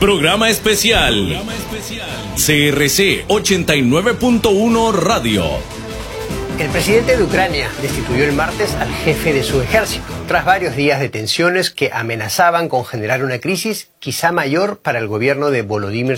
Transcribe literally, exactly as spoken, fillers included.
Programa especial. C R C ochenta y nueve punto uno Radio. El presidente de Ucrania destituyó el martes al jefe de su ejército, tras varios días de tensiones que amenazaban con generar una crisis quizá mayor para el gobierno de Volodymyr